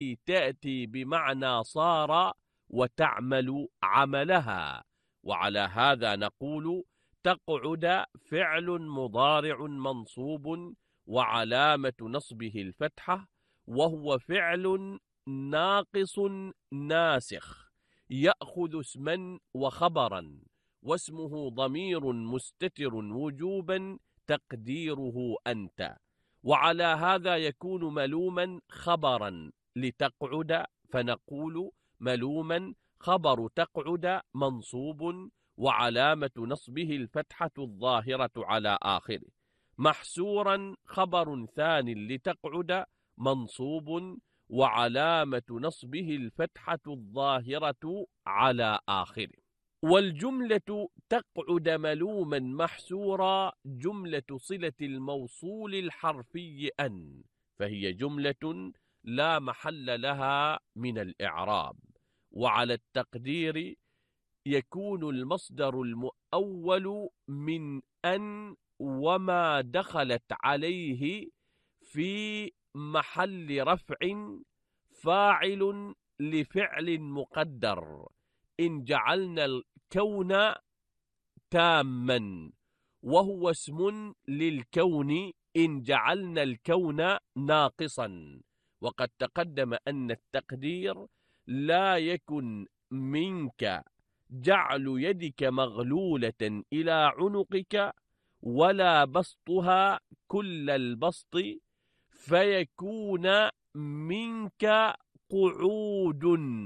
التي تأتي بمعنى صار وتعمل عملها. وعلى هذا نقول تقعد فعل مضارع منصوب وعلامة نصبه الفتحة، وهو فعل ناقص ناسخ يأخذ اسما وخبرا، واسمه ضمير مستتر وجوبا تقديره أنت. وعلى هذا يكون ملوما خبرا لتقعد، فنقول ملوما خبر تقعد منصوب وعلامة نصبه الفتحة الظاهرة على آخره. محسورا خبر ثان لتقعد منصوب وعلامة نصبه الفتحة الظاهرة على آخره. والجملة تقعد ملوما محسورا جملة صلة الموصول الحرفي أن، فهي جملة لا محل لها من الإعراب. وعلى التقدير يكون المصدر المؤول من أن وما دخلت عليه في محل رفع فاعل لفعل مقدر إن جعلنا الكون تاما، وهو اسم للكون إن جعلنا الكون ناقصا. وقد تقدم أن التقدير لا يكن منك جعل يدك مغلولة إلى عنقك ولا بسطها كل البسط فيكون منك قعود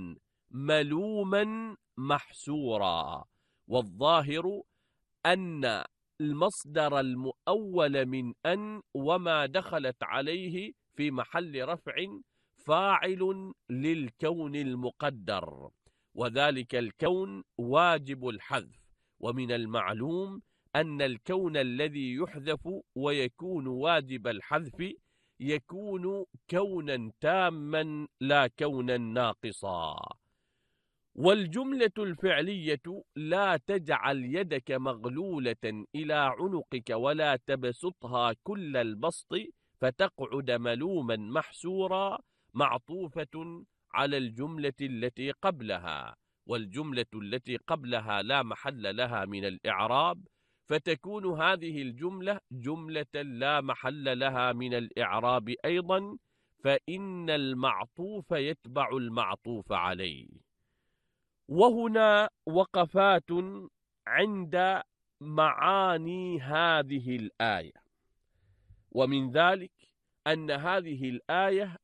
ملوما محسورا. والظاهر أن المصدر المؤول من أن وما دخلت عليه في محل رفع فاعل للكون المقدر، وذلك الكون واجب الحذف. ومن المعلوم أن الكون الذي يحذف ويكون واجب الحذف يكون كونا تاما لا كونا ناقصا. والجملة الفعلية لا تجعل يدك مغلولة إلى عنقك ولا تبسطها كل البسط فتقعد ملوما محسورا معطوفة على الجملة التي قبلها، والجملة التي قبلها لا محل لها من الإعراب، فتكون هذه الجملة جملة لا محل لها من الإعراب أيضا، فإن المعطوف يتبع المعطوف عليه. وهنا وقفات عند معاني هذه الآية. ومن ذلك أن هذه الآية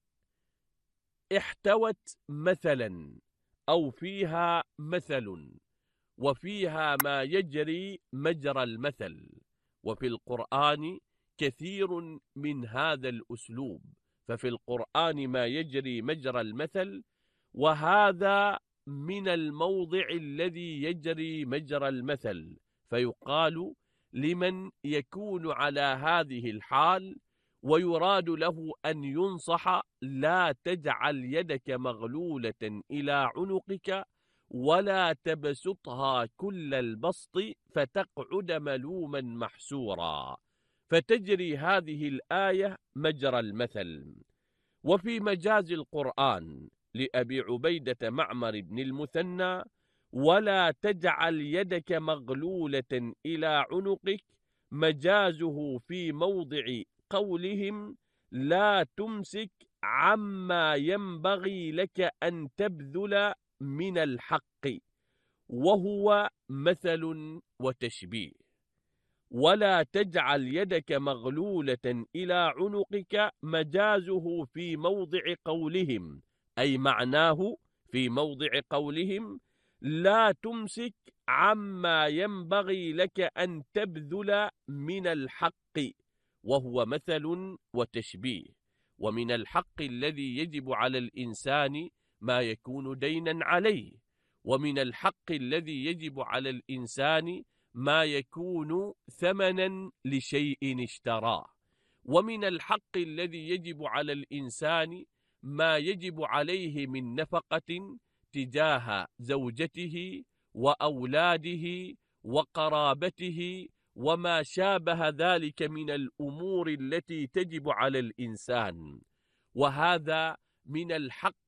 احتوت مثلا أو فيها مثل، وفيها ما يجري مجرى المثل، وفي القرآن كثير من هذا الأسلوب، ففي القرآن ما يجري مجرى المثل، وهذا من الموضع الذي يجري مجرى المثل، فيقال لمن يكون على هذه الحال ويراد له أن ينصح: لا تجعل يدك مغلولة إلى عنقك ولا تبسطها كل البسط فتقعد ملوما محسورا، فتجري هذه الآية مجرى المثل. وفي مجاز القرآن لأبي عبيدة معمر بن المثنى: ولا تجعل يدك مغلولة إلى عنقك، مجازه في موضع قولهم: لا تمسك عما ينبغي لك أن تبذل من الحق، وهو مثل وتشبيه. ولا تجعل يدك مغلولة إلى عنقك مجازه في موضع قولهم، أي معناه في موضع قولهم: لا تمسك عما ينبغي لك أن تبذل من الحق، وهو مثل وتشبيه. ومن الحق الذي يجب على الإنسان ما يكون دينا عليه، ومن الحق الذي يجب على الإنسان ما يكون ثمنا لشيء اشتراه، ومن الحق الذي يجب على الإنسان ما يجب عليه من نفقة تجاه زوجته وأولاده وقرابته وما شابه ذلك من الأمور التي تجب على الإنسان. وهذا من الحق